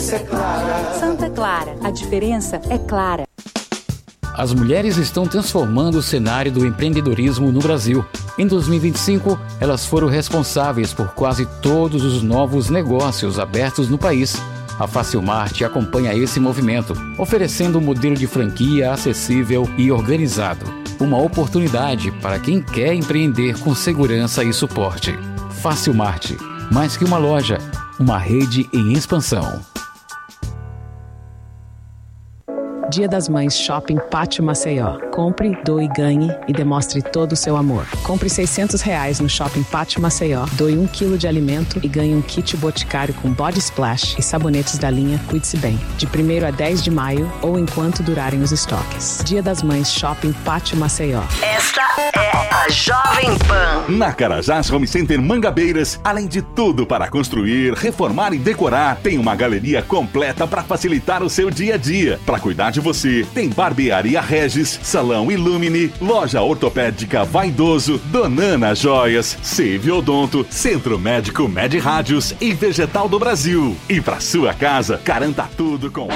diferença é clara. Santa Clara, a diferença é clara. As mulheres estão transformando o cenário do empreendedorismo no Brasil. Em 2025, elas foram responsáveis por quase todos os novos negócios abertos no país. A Facilmart acompanha esse movimento, oferecendo um modelo de franquia acessível e organizado. Uma oportunidade para quem quer empreender com segurança e suporte. Facilmart, mais que uma loja, uma rede em expansão. Dia das Mães Shopping Pátio Maceió. Compre, doe, ganhe e demonstre todo o seu amor. Compre R$600 no Shopping Pátio Maceió. Doe 1 kg de alimento e ganhe um kit Boticário com Body Splash e sabonetes da linha Cuide-se Bem. De 1º a 10 de maio ou enquanto durarem os estoques. Dia das Mães Shopping Pátio Maceió. Esta é a Jovem Pan. Na Carajás Home Center Mangabeiras, além de tudo para construir, reformar e decorar, tem uma galeria completa para facilitar o seu dia a dia. Para cuidar de você, tem Barbearia Regis, Salão Illumine, Loja Ortopédica Vaidoso, Donana Joias, Save Odonto, Centro Médico Med Rádios e Vegetal do Brasil. E para sua casa, garanta tudo com...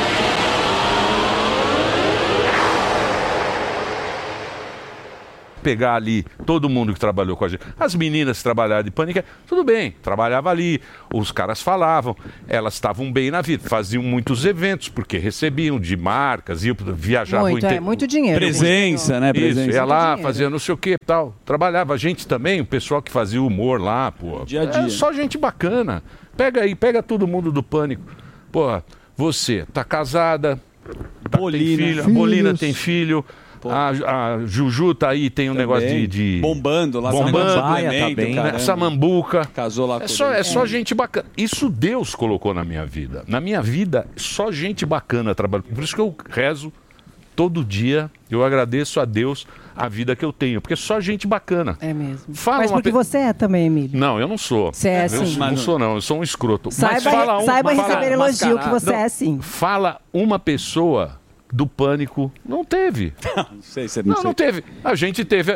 Pegar ali todo mundo que trabalhou com a gente. As meninas que trabalharam de Pânico, tudo bem, trabalhava ali, os caras falavam, elas estavam bem na vida, faziam muitos eventos, porque recebiam de marcas, viajavam... Muito dinheiro. Presença, né? Isso, ia lá, dinheiro. fazia não sei o que tal. Trabalhava a gente também, o pessoal que fazia humor lá, pô. Dia a dia. É só gente bacana. Pega aí, pega todo mundo do Pânico. Pô, você tá casada, Bolina. tem filho, a Bolina tem filho... A Juju tá aí, tem um negócio de... Bombando lá. Tá bem, né? Samambuca. Casou lá com É só gente bacana. Isso Deus colocou na minha vida. Na minha vida, só gente bacana trabalha. Por isso que eu rezo todo dia. Eu agradeço a Deus a vida que eu tenho. Porque só gente bacana. É mesmo. Fala Mas porque você é também, Emílio. Não, eu não sou. Você é assim. Eu não sou, não. Eu sou um escroto. Saiba receber elogio que você é assim. Fala uma pessoa... do Pânico, não teve. Não teve. A gente teve...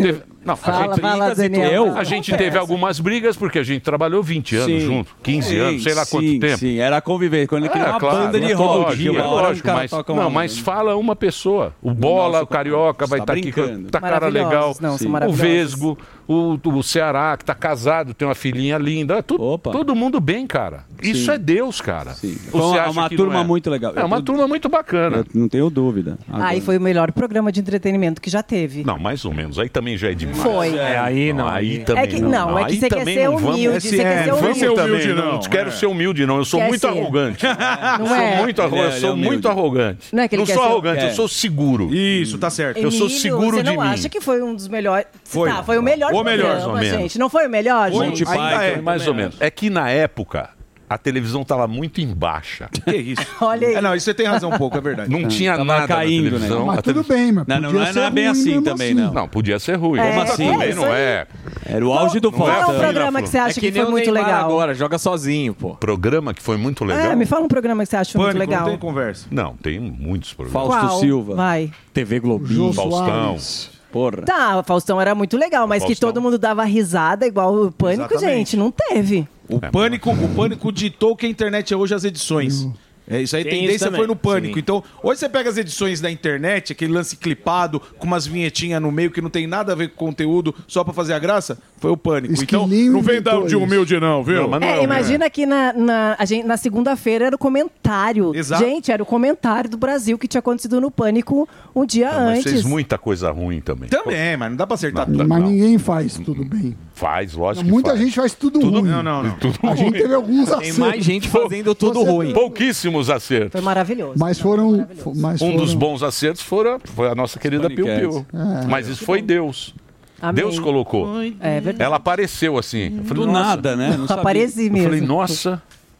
A gente teve algumas brigas, porque a gente trabalhou 20 anos junto, 15 anos, sei lá quanto tempo. Sim, era conviver. Quando ele queria uma banda de rock. Lógico, mas fala uma pessoa. O Bola, o Carioca vai estar aqui, tá cara legal. O Vesgo, o Ceará, que tá casado, tem uma filhinha linda. Todo mundo bem, cara. Isso é Deus, cara. É uma turma muito legal. É uma turma muito bacana. Não tenho dúvida. Aí foi o melhor programa de entretenimento que já teve. Não, mais ou menos. Aí também já é demais. Foi. Aí também é que você quer ser humilde. Você quer ser humilde. Não quero ser humilde, não. Eu sou muito arrogante. Eu sou muito arrogante. Não sou arrogante, eu sou seguro. Isso, tá certo. Eu sou seguro de mim. Você não acha que foi um dos melhores? Foi. Tá, foi o melhor programa, gente. Não foi o melhor, gente? Foi mais ou menos. É que na época... a televisão estava muito em baixa. Que isso? Olha aí. Não, isso você tem razão um pouco, é verdade. Não tinha nada caindo, na televisão. Mas tudo bem, mas não é bem assim também, não. Não, podia ser ruim. Como assim? Também não é. Era o auge do Qual é o programa que você acha que foi muito legal? Agora, joga sozinho, pô. Programa que foi muito legal? Me fala um programa que você acha muito legal. Não tem conversa. Não, tem muitos programas. Fausto Silva. Vai. TV Globinho. Faustão. Porra. Tá, o Faustão era muito legal, mas que todo mundo dava risada igual o Pânico, Exatamente. gente, não teve. O Pânico ditou que a internet é hoje as edições. Isso aí, tendência foi no Pânico. Sim. Então, hoje você pega as edições da internet, aquele lance clipado, com umas vinhetinhas no meio que não tem nada a ver com conteúdo, só pra fazer a graça, foi o Pânico. Então, não vem dar de humilde não, viu? Imagina que na segunda-feira era o comentário. Exato. Gente, era o comentário do Brasil que tinha acontecido no Pânico um dia antes. Mas fez muita coisa ruim também. Também, mas não dá pra acertar tudo. Mas ninguém faz tudo bem. Faz, lógico. Muita gente faz tudo ruim. Não. A gente teve alguns acertos. Tem mais gente fazendo tudo ruim. Pouquíssimos acertos. Foi maravilhoso. Mas foram... Um dos bons acertos foi a nossa querida Piu Piu. Mas isso foi Deus. Amém. Deus colocou. É verdade. Ela apareceu assim. Eu falei, Do nada, né? Não apareci mesmo. Eu falei, nossa,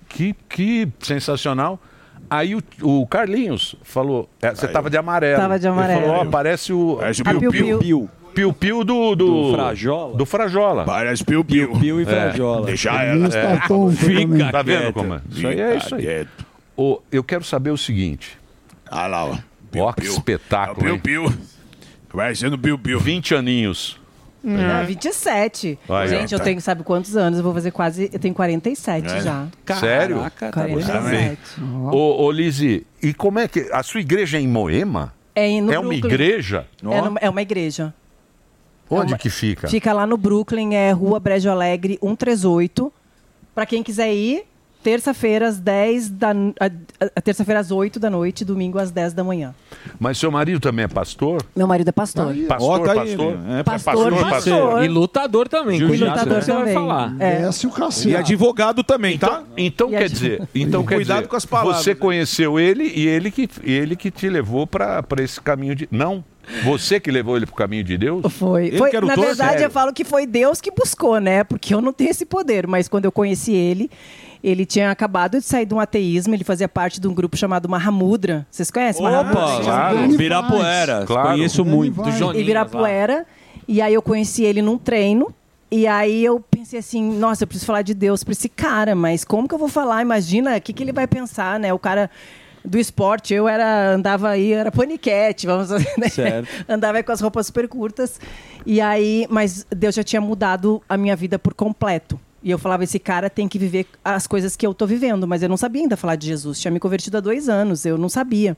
que sensacional. Aí o Carlinhos falou, você tava de amarelo. Tava de amarelo. Ele falou, parece o Piu-Piu. Piu-Piu do Frajola. Do Frajola. Parece Piu-Piu. Piu e Frajola. Deixa ela. Fica tá vendo como é? Isso aí é isso aí. Eu quero saber o seguinte. Ah lá, ó. Ó, que espetáculo, hein? Piu-Piu. Vai sendo Piu-Piu. 20 aninhos. Não, 27. Vai, Gente, ó. eu tenho, sabe quantos anos? Eu vou fazer quase... Eu tenho 47 já. Sério? Caraca, tá bom. 47. Ô, Lizzy, e como é que... A sua igreja é em Moema? É no É uma Brooklyn. igreja? É uma igreja. Onde que fica? Fica lá no Brooklyn, é Rua Brejo Alegre, 138. Pra quem quiser ir, terça-feira às 10 terça-feira às 8 da noite, domingo às 10 da manhã. Mas seu marido também é pastor? Meu marido é pastor. Pastor, Ó, tá aí, pastor? meu. É Pastor. E lutador também. E cuidado lutador com o que você vai também. falar. É. Desce o E cacete. advogado também, tá? Então E quer a- dizer, quer Cuidado dizer, com as palavras, você né? conheceu ele e ele que te levou para esse caminho de... Não, você que levou ele para o caminho de Deus? Foi. Ele Foi- que era o na dono? verdade, Sério? eu falo que foi Deus que buscou, né? Porque eu não tenho esse poder. Mas quando eu conheci ele, ele tinha acabado de sair de um ateísmo. Ele fazia parte de um grupo chamado Mahamudra. Vocês conhecem Mahamudra? Opa, Claro. Ibirapuera. Claro. Conheço muito. Vai. Do Joninhas lá. Ibirapuera. E aí eu conheci ele num treino. E aí eu pensei assim, nossa, eu preciso falar de Deus para esse cara, mas como que eu vou falar? Imagina, o que ele vai pensar, né? O cara do esporte, andava aí, era paniquete, vamos dizer, né? Certo. Andava aí com as roupas super curtas. E aí, mas Deus já tinha mudado a minha vida por completo. E eu falava, esse cara tem que viver as coisas que eu tô vivendo, mas eu não sabia ainda falar de Jesus. Tinha me convertido há 2 anos, eu não sabia.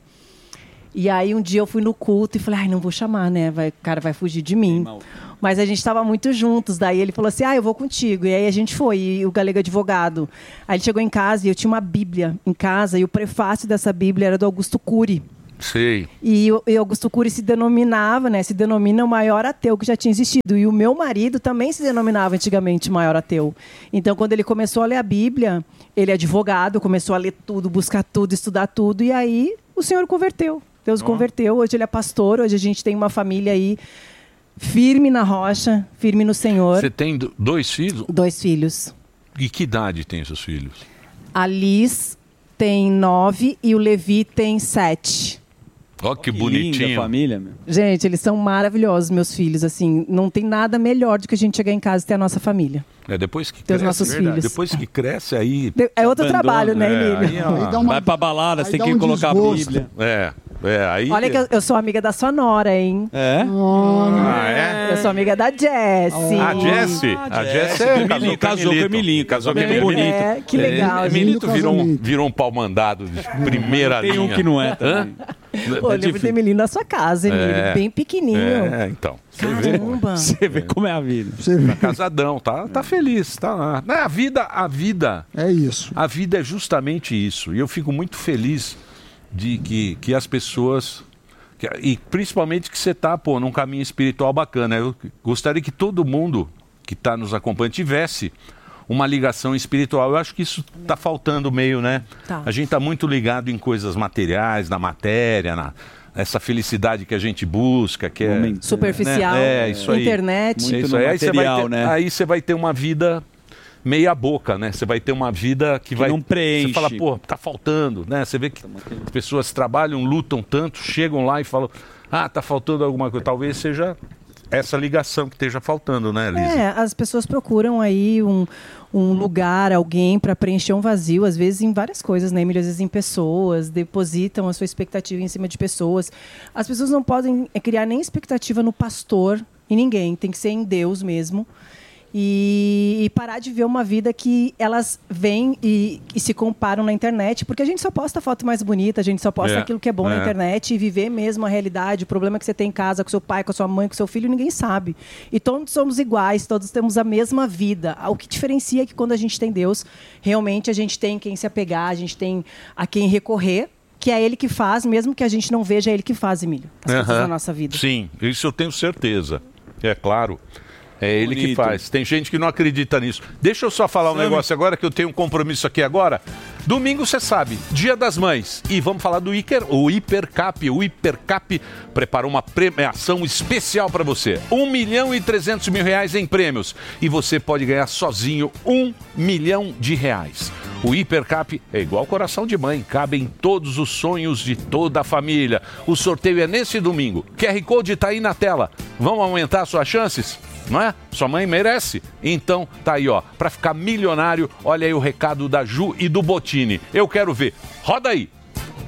E aí um dia eu fui no culto e falei, ai, não vou chamar, né? O cara vai fugir de mim. Mas a gente estava muito juntos. Daí ele falou assim, eu vou contigo. E aí a gente foi, e o Galego advogado. Aí ele chegou em casa e eu tinha uma Bíblia em casa. E o prefácio dessa Bíblia era do Augusto Cury. Sei. E Augusto Cury se denomina o maior ateu que já tinha existido. E o meu marido também se denominava antigamente o maior ateu. Então, quando ele começou a ler a Bíblia, ele é advogado, começou a ler tudo, buscar tudo, estudar tudo. E aí o Senhor converteu. Deus converteu. Hoje ele é pastor. Hoje a gente tem uma família aí firme na rocha, firme no Senhor. Você tem 2 filhos? 2 filhos. E que idade tem seus filhos? A Liz tem 9 e o Levi tem 7. Ó, que Linda bonitinho. família, meu. Gente, eles são maravilhosos, meus filhos. Assim, não tem nada melhor do que a gente chegar em casa e ter a nossa família. Depois que Ter os cresce, nossos filhos. Depois que cresce, aí... É outro Abandona, trabalho, né, Emílio? Aí, ó, Aí dá uma- vai pra balada, você aí tem dá que um colocar desgosto. a Bíblia. Aí... Olha que eu sou amiga da sua nora, hein? É? Ah, é? Eu sou amiga da Jessie. A Jessie? A Jessie Casou com o Emilhinho. Casou com o Bem Emilito. bonito. É, que legal, gente. Emilito virou casamento. um pau mandado de primeira Tem linha. um que não é também. Pô, eu lembro do Emílio na sua casa, Emílio. É. Bem pequenininho. Então. Você vê, Caramba. Você vê como é a vida. Você vê. casadão, tá feliz, tá lá. Não, a vida É isso. A vida é justamente isso. E eu fico muito feliz de que as pessoas... E principalmente que você está num caminho espiritual bacana. Eu gostaria que todo mundo que está nos acompanhando tivesse uma ligação espiritual. Eu acho que isso está faltando meio, né? Tá. A gente está muito ligado em coisas materiais, na matéria, essa felicidade que a gente busca, que é... Superficial, né? Isso aí. internet. Muito Isso no aí. Aí você vai material, ter- né? aí você vai ter uma vida meia boca, né? Você vai ter uma vida que vai... não preenche. Você fala, pô, tá faltando, né? Você vê que as pessoas trabalham, lutam tanto, chegam lá e falam, tá faltando alguma coisa. Talvez seja essa ligação que esteja faltando, né, Lisa? As pessoas procuram aí um lugar, alguém para preencher um vazio, às vezes em várias coisas, né, Emílio? Às vezes em pessoas, depositam a sua expectativa em cima de pessoas. As pessoas não podem criar nem expectativa no pastor, em ninguém, tem que ser em Deus mesmo. E parar de ver uma vida que elas vêm e se comparam na internet, porque a gente só posta a foto mais bonita, a gente só posta aquilo que é bom na internet, e viver mesmo a realidade, o problema que você tem em casa com seu pai, com a sua mãe, com seu filho, ninguém sabe. E todos somos iguais, todos temos a mesma vida. O que diferencia é que quando a gente tem Deus, realmente a gente tem quem se apegar, a gente tem a quem recorrer, que é Ele que faz, mesmo que a gente não veja, é Ele que faz, Emílio, as coisas da nossa vida. Sim, isso eu tenho certeza. É claro. É ele que Bonito. faz. Tem gente que não acredita nisso. Deixa eu só falar um negócio agora, que eu tenho um compromisso aqui agora. Domingo, você sabe, Dia das Mães. E vamos falar do Hipercap. O Hipercap preparou uma premiação especial para você. 1.300.000 reais em prêmios. E você pode ganhar sozinho R$1 milhão. O Hipercap é igual coração de mãe, cabe em todos os sonhos de toda a família. O sorteio é nesse domingo. QR Code está aí na tela. Vamos aumentar suas chances? Não é? Sua mãe merece? Então tá aí, ó. Pra ficar milionário, olha aí o recado da Ju e do Bottini. Eu quero ver. Roda aí.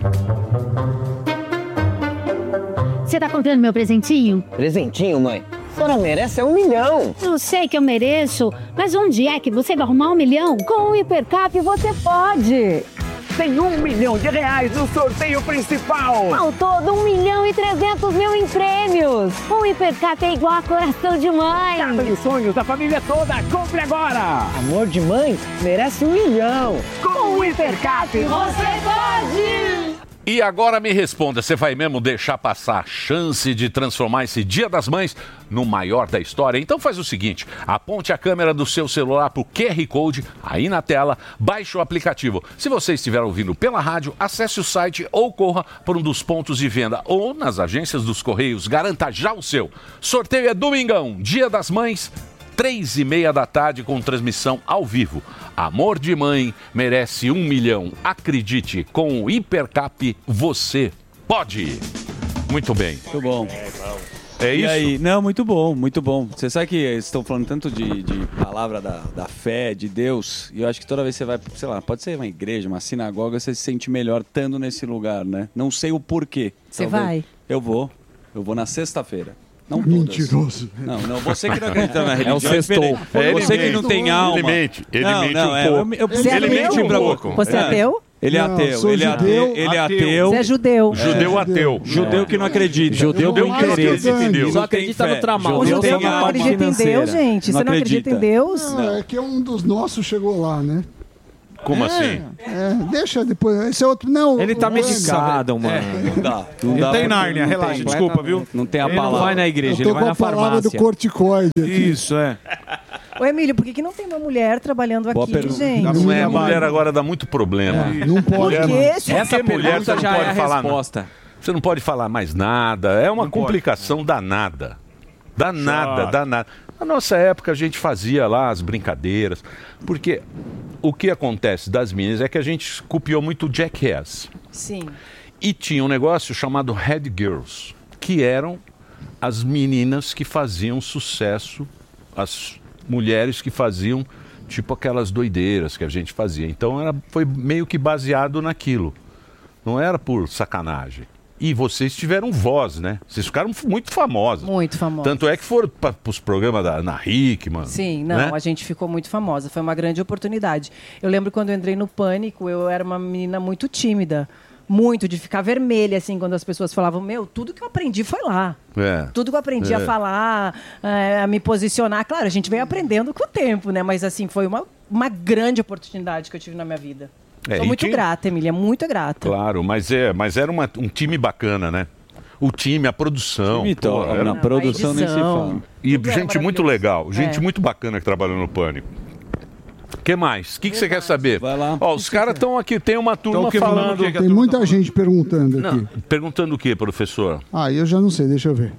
Você tá comprando meu presentinho? Presentinho, mãe? senhora merece 1 milhão. Eu sei que eu mereço, mas onde é que você vai arrumar 1 milhão? Com o Hipercap você pode. Tem R$1 milhão no sorteio principal. Ao todo, 1.300.000 em prêmios. O Hipercap é igual a coração de mãe. Casa de sonhos da família toda, compre agora. Amor de mãe merece 1 milhão. Com o Hipercap você pode. E agora me responda, você vai mesmo deixar passar a chance de transformar esse Dia das Mães no maior da história? Então faz o seguinte, aponte a câmera do seu celular para o QR Code aí na tela, baixe o aplicativo. Se você estiver ouvindo pela rádio, acesse o site ou corra para um dos pontos de venda ou nas agências dos Correios, garanta já o seu. Sorteio é domingão, Dia das Mães, 3h30 da tarde com transmissão ao vivo. Amor de mãe merece 1 milhão. Acredite, com o Hipercap você pode. Muito bem. Muito bom. É E isso? aí? Não, muito bom, muito bom. Você sabe que eles estão falando tanto de palavra da fé, de Deus, e eu acho que toda vez que você vai, sei lá, pode ser uma igreja, uma sinagoga, você se sente melhor estando nesse lugar, né? Não sei o porquê. Você Talvez- vai? Eu vou na sexta-feira. Não Mentiroso. Não, você que não acredita na religião. É o sextou. diferente. Você que não tem alma. Ele mente Não, um pouco. Você é Ele mente ateu? um pouco. Você é ateu? Ele é Não, ateu, sou ele é judeu. ateu, ele é ateu. Você é judeu. Judeu ateu. Judeu que não acredita. Judeu Eu com não acho interesse. que entendeu? Só acredita no tramal. O Judeu judeu tem que não alma acredita em financeira. Deus, gente. Você não acredita em Deus? Não, é que um dos nossos chegou lá, né? Como assim? Deixa depois. Esse é outro. Não. Ele tá o- medicado, mano. Não dá. Não Ele dá tá em pra- Nárnia, não relaxa, tem. desculpa, viu? Não tem a Ele não palavra. Vai na Eu igreja, tô ele com vai na a palavra do farmácia. corticoide aqui. Isso, é. Ô, Emílio, por que não tem uma mulher trabalhando Boa aqui, pergunta. gente? Não é, a mulher agora dá muito problema. Não pode. Mulher, Por quê? Se- Essa Porque mulher, pergunta você não já pode é a falar resposta. Você não pode falar mais nada. É uma complicação danada. Danada. Na nossa época a gente fazia lá as brincadeiras. Porque o que acontece das meninas é que a gente copiou muito Jackass. Sim. E tinha um negócio chamado Head Girls, que eram as meninas que faziam sucesso, as mulheres que faziam tipo aquelas doideiras que a gente fazia. Então foi meio que baseado naquilo. Não era por sacanagem. E vocês tiveram voz, né? Vocês ficaram muito famosos. Muito famosa. Tanto é que foram para os programas da Ana Hickman. Sim, não, né? a gente ficou muito famosa. Foi uma grande oportunidade. Eu lembro quando eu entrei no Pânico, eu era uma menina muito tímida. Muito, de ficar vermelha, assim, quando as pessoas falavam, meu, tudo que eu aprendi foi lá. Tudo que eu aprendi a falar, a me posicionar. Claro, a gente veio aprendendo com o tempo, né? Mas, assim, foi uma grande oportunidade que eu tive na minha vida. Sou e muito tinha- grata, Emília, muito grata. Claro, mas era um time bacana, né? O time, a produção. Time pô, top. era- Na produção nem se fala. E Tudo era gente muito maravilhoso. legal, gente É. muito bacana que trabalhou no Pânico. O que mais? O que você quer saber? Vai lá. Ó, os caras estão aqui, tem uma turma que falando falando... o quê? Tem muita gente perguntando aqui. Perguntando o que, professor? Ah, eu já não sei, deixa eu ver.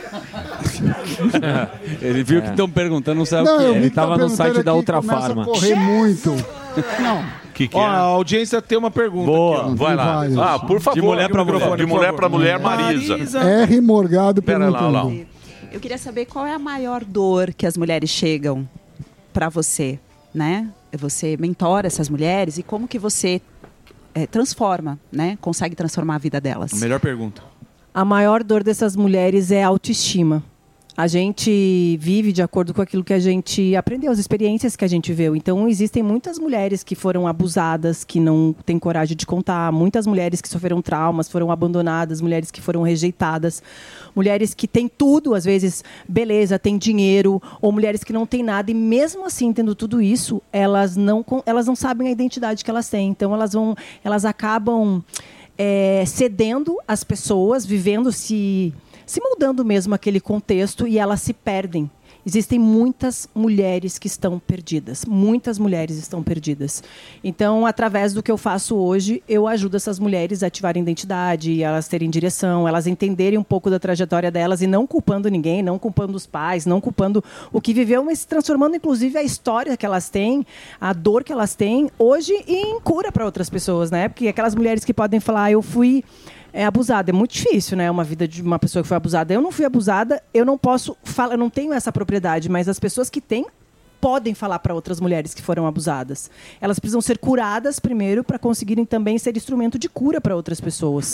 Ele viu que estão perguntando, não sabe Não, o eu que vi é. Ele que tá tava no site perguntando da aqui, Ultra começa Farma. a correr muito. Não, Que Ó, é? a audiência tem uma pergunta. Boa. Aqui, ó. Vai lá. vários. Ah, por favor. De mulher pra mulher. De mulher pra mulher, Marisa. R. Morgado Pera lá, perguntando. lá. Eu queria saber qual é a maior dor que as mulheres chegam para você, né? Você mentora essas mulheres e como que você transforma, né? Consegue transformar a vida delas? Melhor pergunta. A maior dor dessas mulheres é a autoestima. A gente vive de acordo com aquilo que a gente aprendeu, as experiências que a gente viveu. Então, existem muitas mulheres que foram abusadas, que não têm coragem de contar. Muitas mulheres que sofreram traumas, foram abandonadas. Mulheres que foram rejeitadas. Mulheres que têm tudo, às vezes, beleza, têm dinheiro. Ou mulheres que não têm nada. E mesmo assim, tendo tudo isso, elas não sabem a identidade que elas têm. Então, elas acabam cedendo às pessoas, vivendo se moldando mesmo aquele contexto e elas se perdem. Existem muitas mulheres que estão perdidas. Muitas mulheres estão perdidas. Então, através do que eu faço hoje, eu ajudo essas mulheres a ativarem identidade, elas terem direção, elas entenderem um pouco da trajetória delas e não culpando ninguém, não culpando os pais, não culpando o que viveu, mas transformando, inclusive, a história que elas têm, a dor que elas têm hoje em cura para outras pessoas, né? Porque aquelas mulheres que podem falar, eu fui abusada. É muito difícil, né? Uma vida de uma pessoa que foi abusada. Eu não fui abusada, eu não posso falar, eu não tenho essa propriedade, mas as pessoas que têm podem falar para outras mulheres que foram abusadas. Elas precisam ser curadas primeiro para conseguirem também ser instrumento de cura para outras pessoas.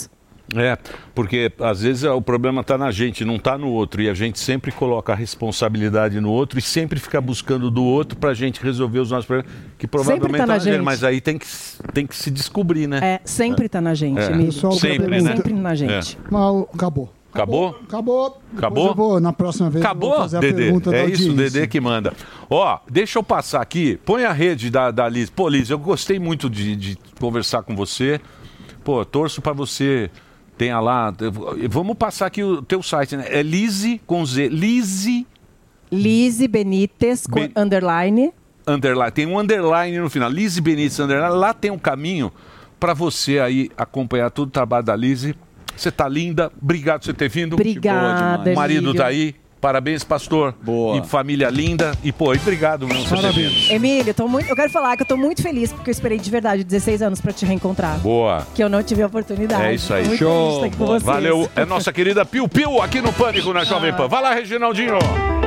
É, porque às vezes o problema está na gente, não está no outro. E a gente sempre coloca a responsabilidade no outro e sempre fica buscando do outro para a gente resolver os nossos problemas, que provavelmente tá na gente. Mas aí tem que se descobrir, né? É, sempre tá na gente, Emílio. Sempre, né? Sempre na gente. Mas acabou. Acabou? Acabou. Acabou? Eu vou, na próxima vez, eu vou Acabou, fazer a Dedê? pergunta da É isso, audiência. Dedê que manda. Ó, deixa eu passar aqui. Põe a rede da Liz. Pô, Liz, eu gostei muito de conversar com você. Pô, torço pra você. Tenha lá. Vamos passar aqui o teu site, né? É Lize com Z. Lize Benítez com underline. Underline. Tem um underline no final. Lize Benítez underline. Lá tem um caminho pra você aí acompanhar todo o trabalho da Lize. Você tá linda. Obrigado por você ter vindo. Obrigada, O marido Emílio. tá aí. Parabéns, pastor. Boa. E família linda. E, pô, obrigado mesmo por você ter vindo. Emílio, eu quero falar que eu tô muito feliz porque eu esperei de verdade 16 anos pra te reencontrar. Boa. Que eu não tive a oportunidade. É isso aí. Tô muito feliz de estar aqui com vocês. Valeu. É nossa querida Piu Piu aqui no Pânico na Jovem Pan. Vai lá, Reginaldinho.